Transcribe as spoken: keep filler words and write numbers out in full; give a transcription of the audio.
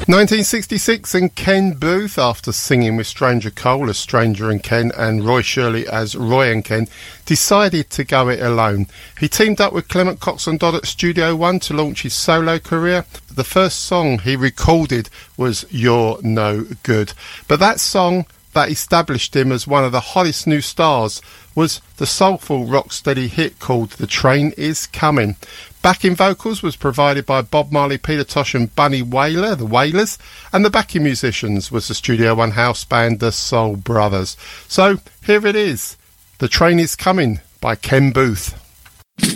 nineteen sixty-six, and Ken Boothe, after singing with Stranger Cole as Stranger and Ken and Roy Shirley as Roy and Ken, decided to go it alone. He teamed up with Clement Coxsone Dodd at Studio One to launch his solo career. The first song he recorded was You're No Good. But that song that established him as one of the hottest new stars was the soulful rocksteady hit called The Train Is Coming. Backing vocals was provided by Bob Marley, Peter Tosh and Bunny Wailer, the Wailers, and the backing musicians was the Studio One house band, the Soul Brothers. So here it is, The Train Is Coming by Ken Boothe.